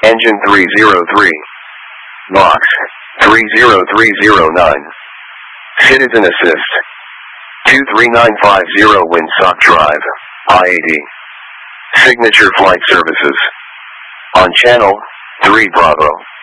Engine 303. Box 30309. Citizen Assist 23950 Windsock Drive, I-80. Signature Flight Services. On Channel 3 Bravo.